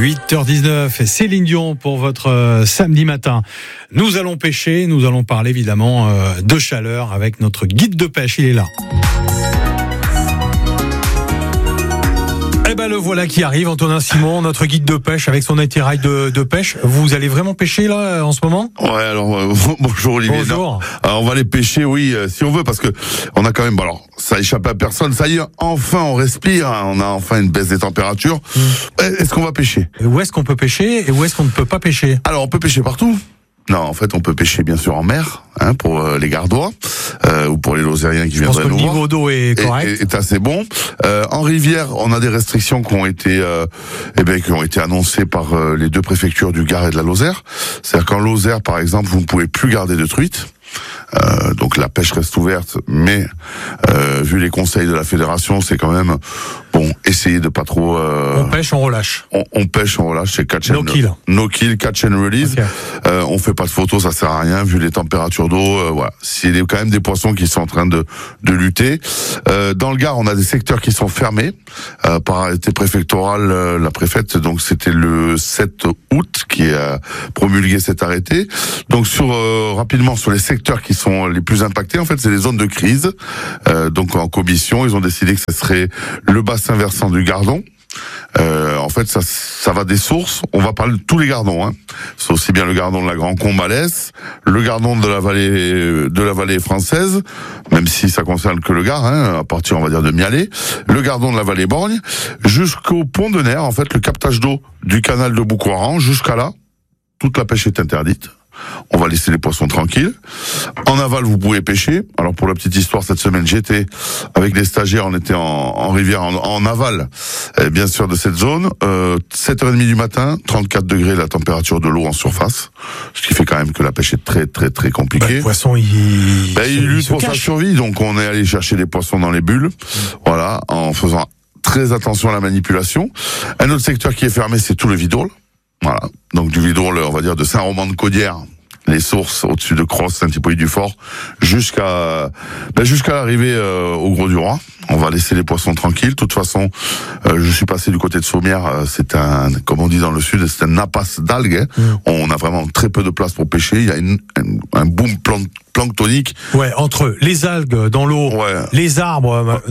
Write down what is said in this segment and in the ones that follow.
8h19, Céline Dion pour votre samedi matin. Nous allons pêcher, nous allons parler évidemment de chaleur avec notre guide de pêche, il est là. Eh ben le voilà qui arrive, Antonin Simon, notre guide de pêche avec son attirail de pêche. Vous allez vraiment pêcher là en ce moment ? Ouais, alors bonjour Olivier. Bonjour. Alors, on va aller pêcher, oui, si on veut, parce que on a quand même. Alors ça échappe à personne. Ça y est, enfin on respire. On a enfin une baisse des températures. Est-ce qu'on va pêcher ? Et où est-ce qu'on peut pêcher et où est-ce qu'on ne peut pas pêcher ? Alors on peut pêcher partout. Non, en fait, on peut pêcher bien sûr en mer, pour les gardois ou pour les lozériens qui viendraient nous voir. Je pense que le niveau d'eau est correct. Est assez bon. En rivière, on a des restrictions qui ont été annoncées par les deux préfectures du Gard et de la Lozère. C'est-à-dire qu'en Lozère, par exemple, vous ne pouvez plus garder de truites. Donc la pêche reste ouverte, mais vu les conseils de la fédération, c'est quand même essayer de pas trop. On pêche, on relâche. On pêche, on relâche, c'est catch and kill. No kill, catch and release. Okay. On fait pas de photos, ça sert à rien vu les températures d'eau. Voilà, s'il y a quand même des poissons qui sont en train de lutter. Dans le Gard, on a des secteurs qui sont fermés par arrêté préfectoral. La préfète, donc c'était le 7 août qui a promulgué cet arrêté. Donc rapidement sur les secteurs qui sont les plus impactés, en fait, c'est les zones de crise. Donc en commission, ils ont décidé que ce serait le bassin versant du Gardon. En fait, ça va des sources. On va parler de tous les gardons. C'est aussi bien le gardon de la Grand Combe à l'est, le gardon de la vallée française, même si ça concerne que le Gard, à partir, on va dire, de Mialet, le gardon de la vallée Borgne, jusqu'au pont de Ner, en fait, le captage d'eau du canal de Boucoiran, jusqu'à là, toute la pêche est interdite. On va laisser les poissons tranquilles. En aval, vous pouvez pêcher. Alors pour la petite histoire, cette semaine, j'étais avec les stagiaires, on était en rivière, en aval, bien sûr, de cette zone. 7h30 du matin, 34 degrés la température de l'eau en surface. Ce qui fait quand même que la pêche est très, très, très compliquée. Le poisson, il lutte pour sa survie. Donc on est allé chercher des poissons dans les bulles. Voilà, en faisant très attention à la manipulation. Un autre secteur qui est fermé, c'est tout le Vidourle. Voilà. Donc du Vidourle, on va dire de Saint-Roman-de-Caudière, les sources au-dessus de Cross, Saint-Hippolyte-du-Fort, jusqu'à l'arrivée au Gros du Roi. On va laisser les poissons tranquilles. De toute façon, je suis passé du côté de Sommières. C'est comme on dit dans le sud, c'est un napas d'algues. On a vraiment très peu de place pour pêcher. Il y a un boom planctonique. Ouais, entre les algues dans l'eau, les arbres.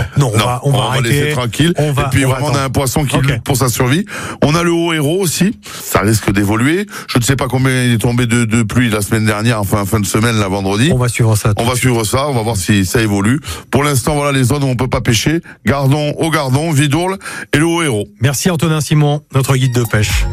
On va arrêter. Laisser tranquille. Et puis vraiment, on a un poisson qui lutte pour sa survie. On a le haut héros aussi. Ça risque d'évoluer. Je ne sais pas combien il est tombé de pluie la semaine dernière, enfin fin de semaine, la vendredi. On va suivre ça. On va voir si ça évolue. Pour l'instant, voilà les zones où on peut pas pêcher. Gardon, au Gardon, Vidourle et le haut héros. Merci Antonin Simon, notre guide de pêche.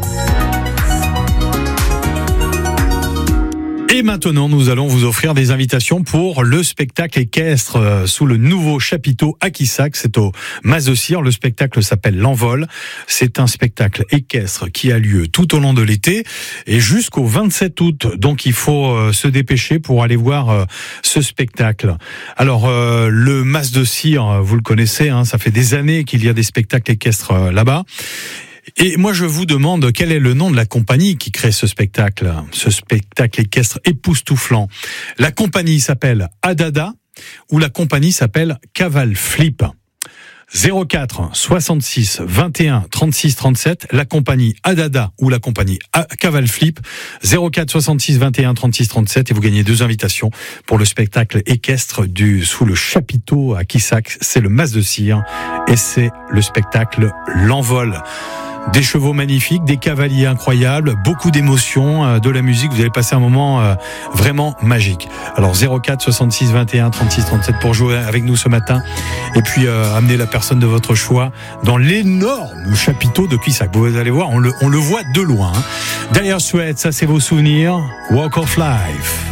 Et maintenant, nous allons vous offrir des invitations pour le spectacle équestre sous le nouveau chapiteau à Quissac. C'est au Mas de Cire. Le spectacle s'appelle L'Envol. C'est un spectacle équestre qui a lieu tout au long de l'été et jusqu'au 27 août. Donc, il faut se dépêcher pour aller voir ce spectacle. Alors, le Mas de Cire, vous le connaissez, ça fait des années qu'il y a des spectacles équestres là-bas. Et moi, je vous demande quel est le nom de la compagnie qui crée ce spectacle équestre époustouflant. La compagnie s'appelle Adada ou la compagnie s'appelle Caval Flip. 04 66 21 36 37, la compagnie Adada ou la compagnie Caval Flip, 04 66 21 36 37, et vous gagnez 2 invitations pour le spectacle équestre sous le chapiteau à Quissac. C'est le Mas de Cire et c'est le spectacle L'Envol. Des chevaux magnifiques, des cavaliers incroyables, beaucoup d'émotions, de la musique. Vous allez passer un moment vraiment magique. Alors 04 66 21 36 37 pour jouer avec nous ce matin. Et puis amener la personne de votre choix dans l'énorme chapiteau de Quissac. Vous allez voir, on le voit de loin. Dire Straits, ça c'est vos souvenirs. Walk of Life.